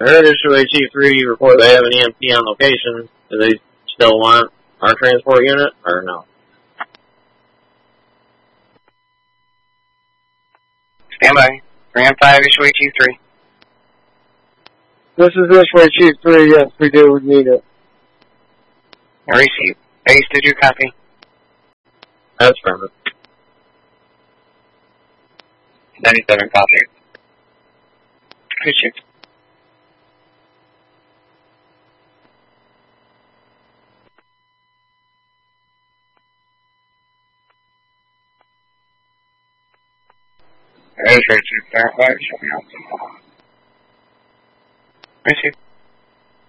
I heard Issuer Chief 3 report they have an EMP on location. Do they still want our transport unit, or no? Stand by. Ram 5, Issuer Chief 3. This is Issuer Chief 3, yes, we do, we need it. Receive. Base, did you copy? That's from it. 97, copy. Good shoot. Issuer Chief 5, showing out. Receive.